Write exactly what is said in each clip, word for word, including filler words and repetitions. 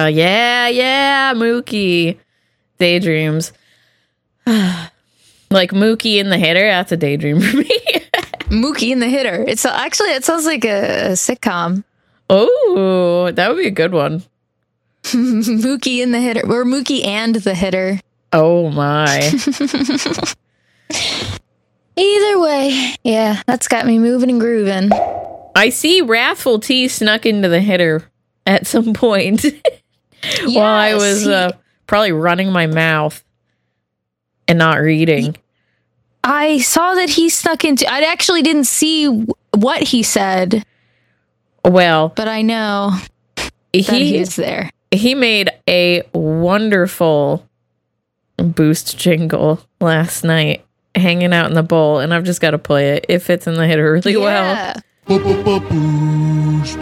yeah, yeah, Mookie. Daydreams. Like Mookie and the Hitter, that's a daydream for me. Mookie and the Hitter. It's actually, it sounds like a, a sitcom. Oh, that would be a good one. Mookie and the Hitter, or Mookie and the Hitter. Oh my. Either way, yeah, that's got me moving and grooving. I see Wrathful T snuck into the Hitter at some point Yes, while I was he- uh, probably running my mouth and not reading. I saw that he snuck into, I actually didn't see w- what he said, Well, but I know that he he's there. he made a wonderful Boost jingle last night, hanging out in the bowl, and I've just got to play it. It fits in the Hitter really well. Yeah. Boost.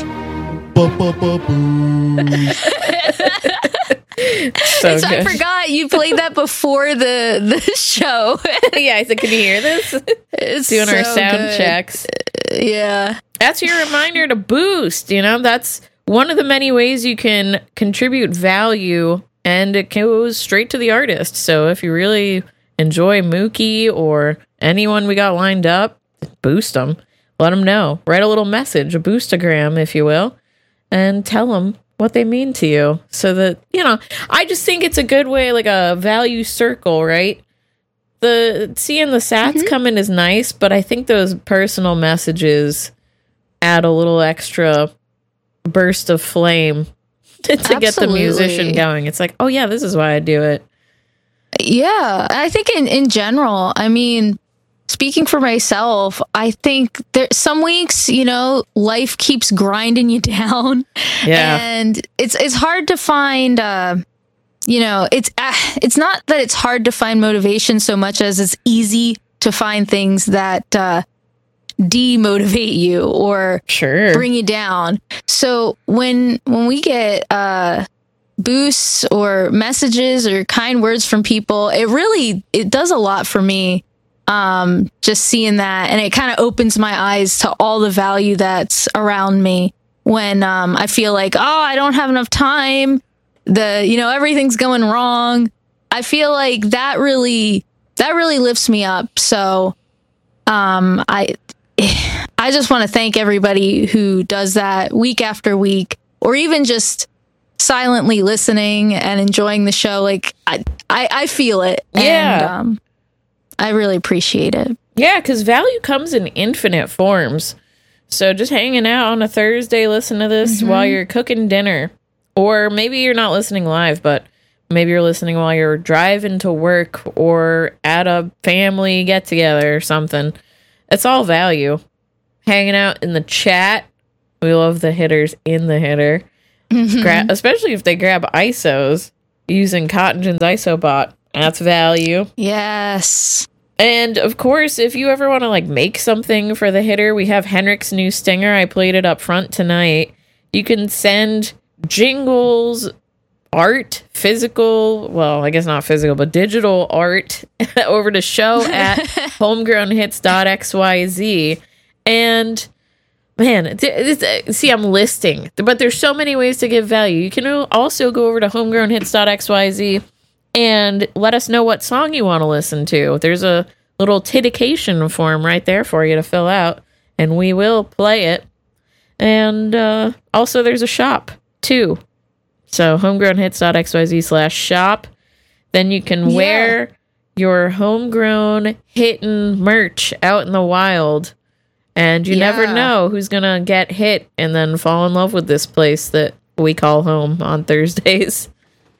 So It's- I good. forgot you played that before the, the show. Yeah, I said, can you hear this? It's Doing our so sound good. checks. Yeah. That's your reminder to boost. You know, that's one of the many ways you can contribute value, and it goes straight to the artist. So if you really enjoy Mookie or anyone we got lined up, boost them. Let them know. Write a little message, a boostagram, if you will, and tell them what they mean to you. So that, you know, I just think it's a good way, like a value circle, right? The seeing the sats Mm-hmm. come in is nice, but I think those personal messages add a little extra burst of flame to, to get the musician Absolutely. going. It's like, oh yeah, this is why I do it. Yeah. I think in, in general, I mean, speaking for myself, I think there some weeks, you know, life keeps grinding you down. Yeah. And it's it's hard to find uh you know, it's uh, it's not that it's hard to find motivation so much as it's easy to find things that uh demotivate you or Sure. bring you down. So when when we get uh boosts or messages or kind words from people, it really it does a lot for me. Um just seeing that, and it kind of opens my eyes to all the value that's around me when um I feel like, oh, I don't have enough time, the you know everything's going wrong. I feel like that really that really lifts me up. So um I I just want to thank everybody who does that week after week, or even just silently listening and enjoying the show. Like I, I, I feel it. Yeah. And, um, I really appreciate it. Yeah, because value comes in infinite forms. So just hanging out on a Thursday, listen to this while you're cooking dinner. Or maybe you're not listening live, but maybe you're listening while you're driving to work or at a family get-together or something. It's all value. Hanging out in the chat. We love the hitters in the hitter. Gra- especially if they grab I S Os using Cottongin's ISOBot. That's value. Yes. And of course, if you ever want to like make something for the hitter, we have Henrik's new stinger. I played it up front tonight. You can send jingles, art, physical, well, I guess not physical, but digital art over to show at homegrown hits dot x y z. And man, it's, it's, see, I'm listing, but there's so many ways to give value. You can also go over to homegrown hits dot x y z and let us know what song you want to listen to. There's a little titication form right there for you to fill out, and we will play it. And uh, also there's a shop too. So homegrown hits dot x y z slash shop. Then you can Yeah. wear your homegrown hittin' merch out in the wild. And you never Yeah. know who's going to get hit and then fall in love with this place that we call home on Thursdays.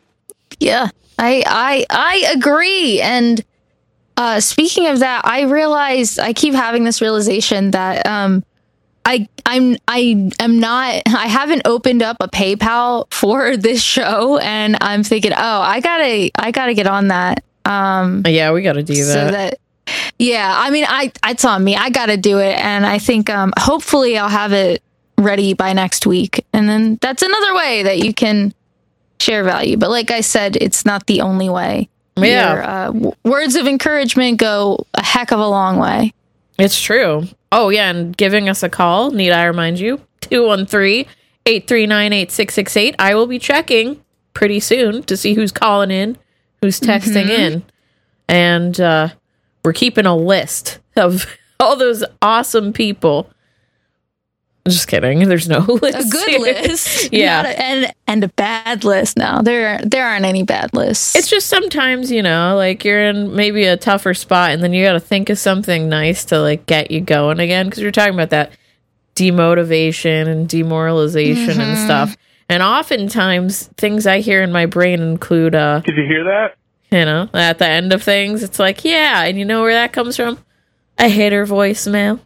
Yeah, I I I agree. And uh, speaking of that, I realized I keep having this realization that um, I I'm I am not I haven't opened up a PayPal for this show, and I'm thinking, oh, I gotta I gotta get on that. Um, Yeah, we got to do that. so that yeah, I mean, I it's on me. I gotta do it, and I think um, hopefully I'll have it ready by next week, and then that's another way that you can share value. But like I said, it's not the only way. Yeah. Your, uh, w- words of encouragement go a heck of a long way. It's true. Oh, yeah, and giving us a call, need I remind you, two one three, eight three nine, eight six six eight. I will be checking pretty soon to see who's calling in, who's texting Mm-hmm. in. And uh, we're keeping a list of all those awesome people. Just kidding. There's no list. A good here. list. Yeah. Not a- and and a bad list. No, there there aren't any bad lists. It's just sometimes, you know, like you're in maybe a tougher spot and then you got to think of something nice to like get you going again. Because you're talking about that demotivation and demoralization Mm-hmm. and stuff. And oftentimes things I hear in my brain include, uh, Did you hear that? you know, at the end of things, it's like, yeah. And you know where that comes from? A hitter voicemail.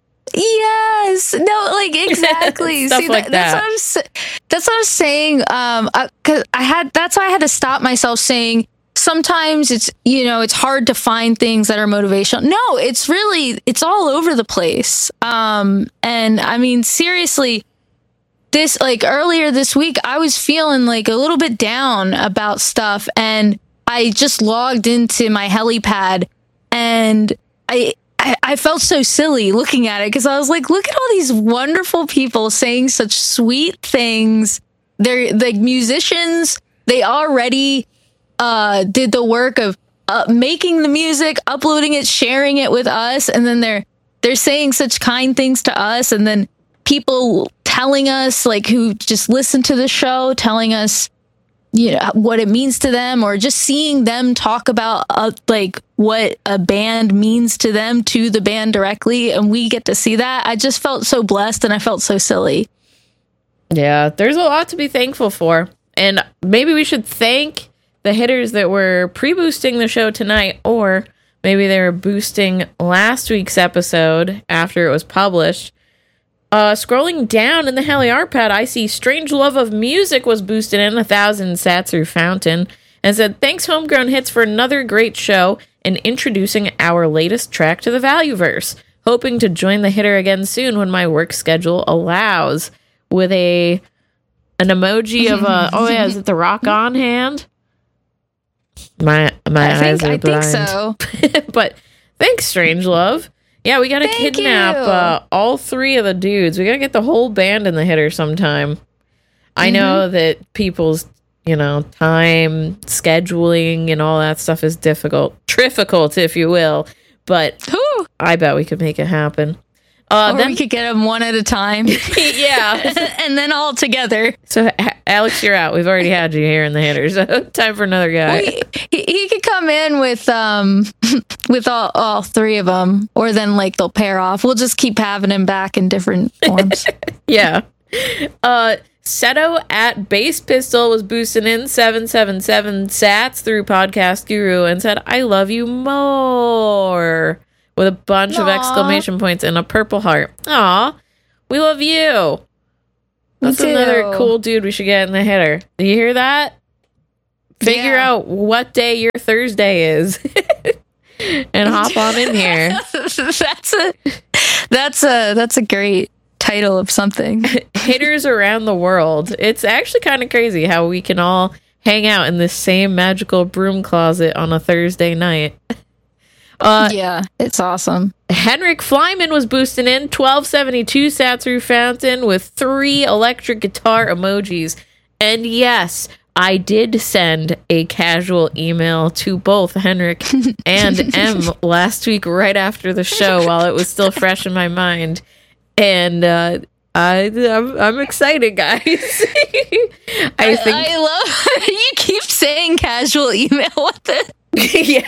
Yes. No, like exactly. Stuff See, like that, that's that. what I'm sa- that's what I'm saying. Um, uh, cause I had that's why I had to stop myself saying sometimes it's you know it's hard to find things that are motivational. No, it's really it's all over the place. Um, and I mean seriously, this like earlier this week I was feeling like a little bit down about stuff, and I just logged into my helipad and I. I, I felt so silly looking at it because I was like, look at all these wonderful people saying such sweet things. They're like musicians. They already uh, did the work of uh, making the music, uploading it, sharing it with us, and then they're they're saying such kind things to us. And then people telling us, like, who just listen to the show, telling us, you know, what it means to them, or just seeing them talk about uh, like what a band means to them to the band directly, and we get to see that. I just felt so blessed, and I felt so silly. Yeah, there's a lot to be thankful for. And maybe we should thank the hitters that were pre-boosting the show tonight, or maybe they were boosting last week's episode after it was published. Uh, scrolling down in the Heli Art Pad, I see Strange Love of Music was boosted in a thousand sat through Fountain and said, thanks Homegrown Hits for another great show and introducing our latest track to the Valueverse. Hoping to join the hitter again soon when my work schedule allows. With a an emoji of a, oh yeah, is it the rock on hand? My my I eyes think, are I blind. think so. But thanks, Strange Love. Yeah, we gotta Thank kidnap you. uh, all three of the dudes. We gotta get the whole band in the hitter sometime. I Mm-hmm. know that people's, you know, time scheduling and all that stuff is difficult, difficult, if you will. But Whew. I bet we could make it happen. Uh, Or then, we could get them one at a time, yeah. and then all together. So, A- Alex, you're out. We've already had you here in the hitter. So, time for another guy. We, he, he could come in with um with all, all three of them, or then like they'll pair off. We'll just keep having him back in different forms. Yeah. Uh, Seto at Bass Pistol was boosting in seven seven seven sats through Podcast Guru and said, I love you more, with a bunch of Aw. exclamation points and a purple heart. Aw, we love you. Me That's another too. cool dude we should get in the hitter. Do you hear that? Figure Yeah. out what day your Thursday is and hop on in here. that's a that's a that's a great title of something. Hitters around the world. It's actually kind of crazy how we can all hang out in this same magical broom closet on a Thursday night. Uh, Yeah, it's awesome. Henrik Flyman was boosting in twelve seventy-two sat through Fountain with three electric guitar emojis. And yes, I did send a casual email to both Henrik and M last week right after the show while it was still fresh in my mind. And uh, I, I'm, I'm excited, guys. I think... I love you keep saying casual email. What the? Yeah.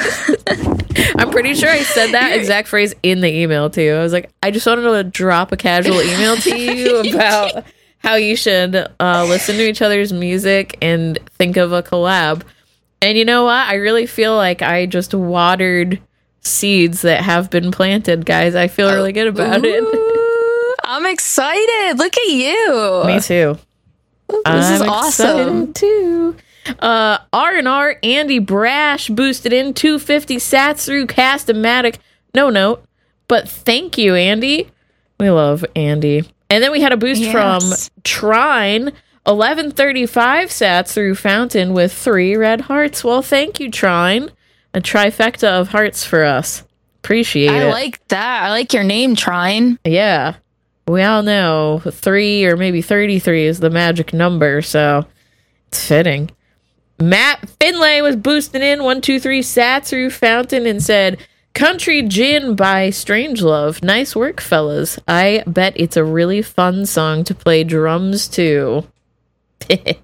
I'm pretty sure I said that exact phrase in the email to you. I was like, I just wanted to drop a casual email to you about how you should uh, listen to each other's music and think of a collab. And you know what? I really feel like I just watered seeds that have been planted, guys. I feel really good about it. Ooh, I'm excited. Look at you. Me too. This is I'm awesome. excited too. Uh, R and R Andy Brash boosted in two fifty sats through Cast-O-Matic. No note, but thank you, Andy. We love Andy. And then we had a boost Yes. from Trine, eleven thirty-five sats through Fountain with three red hearts. Well, thank you, Trine. A trifecta of hearts for us. Appreciate I it. like that. I like your name, Trine. Yeah. We all know three or maybe thirty-three is the magic number, so it's fitting. Matt Finlay was boosting in one two three sat through Fountain and said, Country Gin by Strangelove. Nice work, fellas. I bet it's a really fun song to play drums to. I,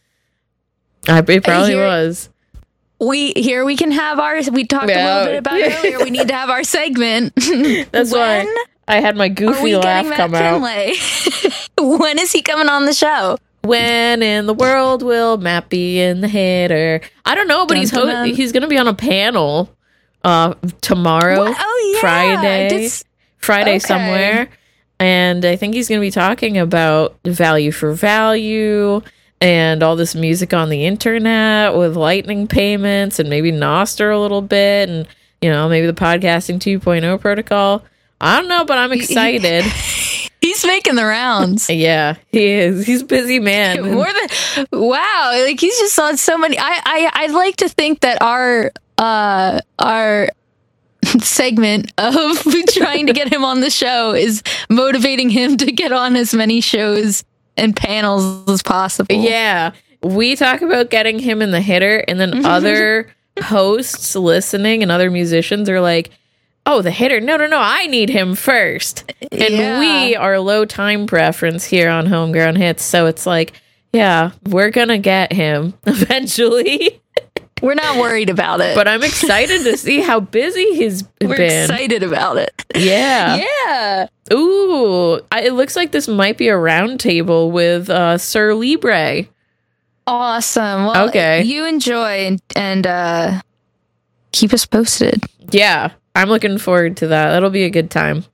it probably Here- was. We here we can have our. We talked a Yeah. little bit about it earlier. We need to have our segment. That's when why I had my are goofy we laugh getting Matt come out. Finlay? When is he coming on the show? When in the world will Matt be in the hitter? I don't know, but Dun, he's dun, ho- dun. he's going to be on a panel uh, tomorrow, What? Oh yeah, Friday, Just- Friday okay. somewhere, and I think he's going to be talking about value for value and all this music on the internet with lightning payments and maybe Nostr a little bit, and you know maybe the podcasting two point oh protocol. I don't know, but I'm excited. He's making the rounds. Yeah, he is. He's a busy man. More than wow, like he's just on so many. I I I'd like to think that our uh our segment of trying to get him on the show is motivating him to get on as many shows and panels as possible. Yeah, we talk about getting him in the hitter, and then other hosts listening and other musicians are like, oh, the hitter. No, no, no. I need him first. And Yeah. we are low time preference here on Homegrown Hits. So it's like, yeah, we're going to get him eventually. We're not worried about it, But I'm excited to see how busy he's we're been. excited about it. Yeah. Yeah. Ooh, I, it looks like this might be a round table with uh, Sir Libre. Awesome. Well, Okay. you enjoy and, and uh, keep us posted. Yeah, I'm looking forward to that. That'll be a good time.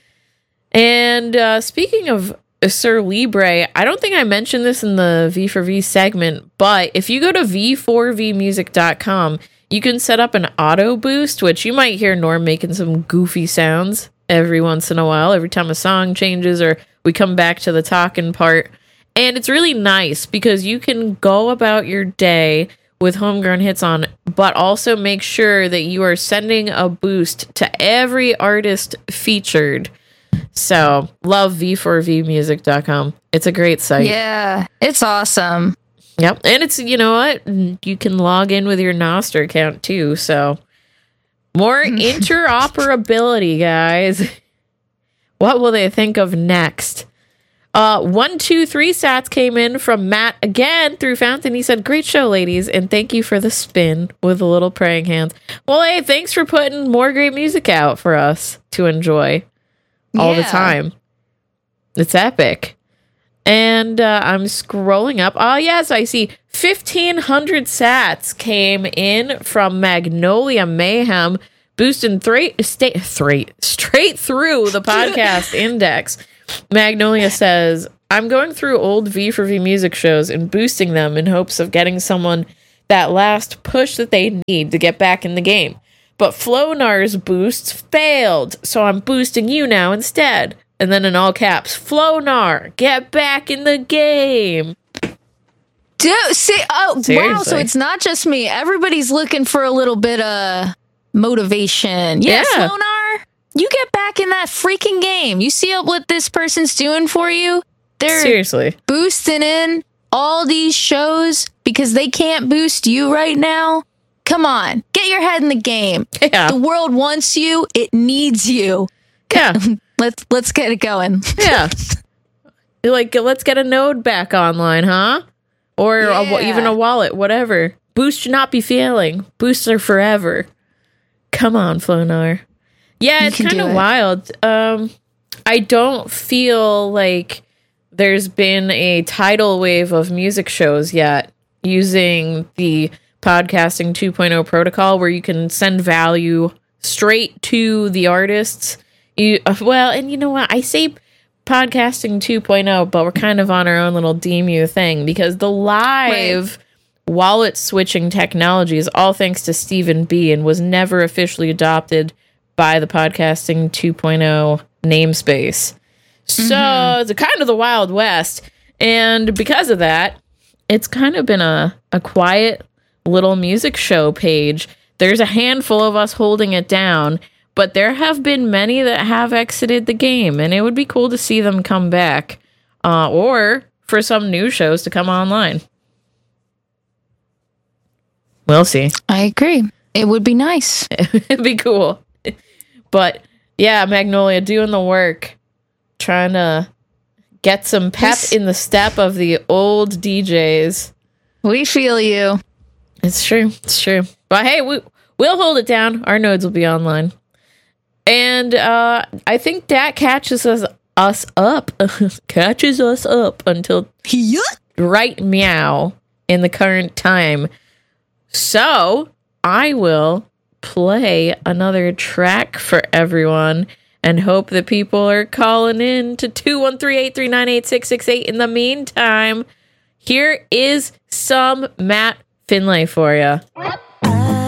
And uh, speaking of Sir Libre, I don't think I mentioned this in the V four V segment, but if you go to v four v music dot com, you can set up an auto boost, which you might hear Norm making some goofy sounds every once in a while, every time a song changes or we come back to the talking part. And it's really nice because you can go about your day with Homegrown Hits on, but also make sure that you are sending a boost to every artist featured. So, love v four v music dot com. It's a great site. Yeah, it's awesome. Yep. And it's, you know what? You can log in with your Nostr account too. So, more interoperability, guys. What will they think of next? Uh, one, two, three sats came in from Matt again through Fountain. He said, great show, ladies, and thank you for the spin with the little praying hands. Well, hey, thanks for putting more great music out for us to enjoy all the Yeah. time. It's epic. And uh, I'm scrolling up. Oh, yes, I see fifteen hundred sats came in from Magnolia Mayhem, boosting three, sta- three, straight through the podcast index. Magnolia says, I'm going through old V four V music shows and boosting them in hopes of getting someone that last push that they need to get back in the game. But Flonar's boosts failed, so I'm boosting you now instead. And then in all caps, Flonar, get back in the game. Dude, see, oh wow! So Seriously. it's not just me. Everybody's looking for a little bit of motivation. Yes, Yeah. Lonar, you get back in that freaking game. You see what this person's doing for you? They're Seriously. boosting in all these shows because they can't boost you right now. Come on, get your head in the game. Yeah. The world wants you. It needs you. Yeah. Let's let's get it going. Yeah. You're like, let's get a node back online, huh? Or a, wa- Yeah. even a wallet, whatever. Boost should not be failing. Boosts are forever. Come on, Flonar. Yeah, You it's can kind do of it. wild. Um, I don't feel like there's been a tidal wave of music shows yet using the podcasting two point oh protocol where you can send value straight to the artists. You uh, well, and you know what? I say podcasting two point oh, but we're kind of on our own little D M U thing because the live wallet switching technology is all thanks to Stephen B and was never officially adopted by the podcasting two point oh namespace. So it's a kind of the Wild West. And because of that, it's kind of been a, a quiet little music show page. There's a handful of us holding it down, but there have been many that have exited the game, and it would be cool to see them come back, uh, or for some new shows to come online. We'll see. I agree. It would be nice. It'd be cool. But yeah, Magnolia doing the work, trying to get some pep This- in the step of the old D Js. We feel you. It's true. It's true. But hey, we, we'll hold it down. Our nodes will be online. And uh, I think that catches us us up. catches us up until right meow in the current time. So I will play another track for everyone and hope that people are calling in to two one three, eight three nine, eight six six eight. In the meantime, here is some Matt Finlay for you.